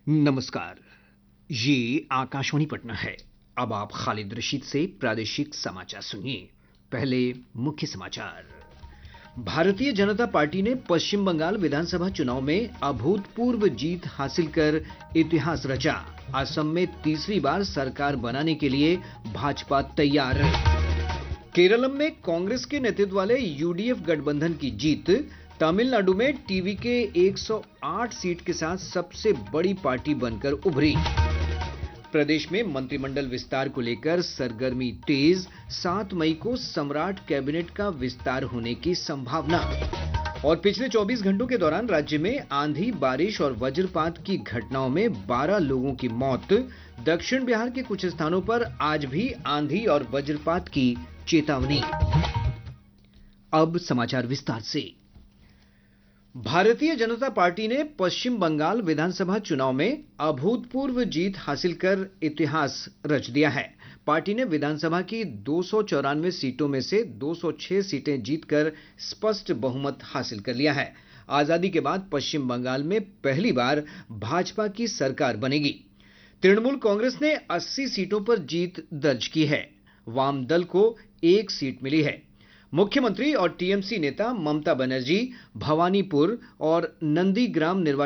नमस्कार। ये आकाशवाणी पटना है। अब आप खालिद रशीद से प्रादेशिक समाचार सुनिए। पहले मुख्य समाचार। भारतीय जनता पार्टी ने पश्चिम बंगाल विधानसभा चुनाव में अभूतपूर्व जीत हासिल कर इतिहास रचा। असम में तीसरी बार सरकार बनाने के लिए भाजपा तैयार। केरल में कांग्रेस के नेतृत्व वाले यूडीएफ गठबंधन की जीत। तमिलनाडु में टीवी के 108 सीट के साथ सबसे बड़ी पार्टी बनकर उभरी। प्रदेश में मंत्रिमंडल विस्तार को लेकर सरगर्मी तेज। 7 मई को सम्राट कैबिनेट का विस्तार होने की संभावना। और पिछले 24 घंटों के दौरान राज्य में आंधी, बारिश और वज्रपात की घटनाओं में 12 लोगों की मौत। दक्षिण बिहार के कुछ स्थानों पर आज भी आंधी और वज्रपात की चेतावनी। अब समाचार विस्तार से। भारतीय जनता पार्टी ने पश्चिम बंगाल विधानसभा चुनाव में अभूतपूर्व जीत हासिल कर इतिहास रच दिया है। पार्टी ने विधानसभा की 294 सीटों में से 206 सीटें जीतकर स्पष्ट बहुमत हासिल कर लिया है। आजादी के बाद पश्चिम बंगाल में पहली बार भाजपा की सरकार बनेगी। तृणमूल कांग्रेस ने 80 सीटों पर जीत दर्ज की है। वाम दल को 1 सीट मिली है। मुख्यमंत्री और टीएमसी नेता ममता बनर्जी भवानीपुर और नंदीग्राम निर्वाचन